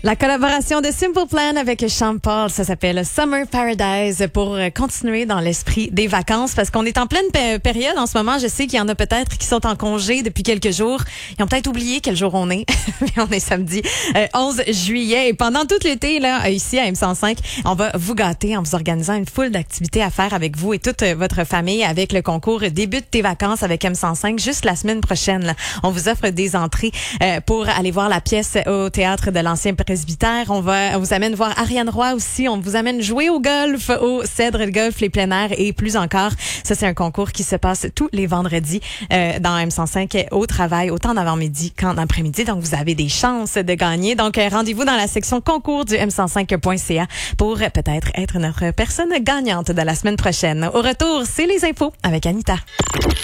La collaboration de Simple Plan avec Sean Paul, ça s'appelle Summer Paradise pour continuer dans l'esprit des vacances parce qu'on est en pleine période en ce moment. Je sais qu'il y en a peut-être qui sont en congé depuis quelques jours. Ils ont peut-être oublié quel jour on est. Mais on est samedi 11 juillet et pendant tout l'été là ici à M105, on va vous gâter en vous organisant une foule d'activités à faire avec vous et toute votre famille avec le concours Débute tes vacances avec M105 juste la semaine prochaine. Là. On vous offre des entrées pour aller voir la pièce au théâtre de l'Ancien Presbytère. On vous amène voir Ariane Roy aussi. On vous amène jouer au golf, au Cèdre de golf, les plein air et plus encore. Ça, c'est un concours qui se passe tous les vendredis dans M105 au travail, autant d'avant-midi qu'en après-midi. Donc, vous avez des chances de gagner. Donc, rendez-vous dans la section concours du m105.ca pour peut-être être notre personne gagnante de la semaine prochaine. Au retour, c'est les infos avec Anita.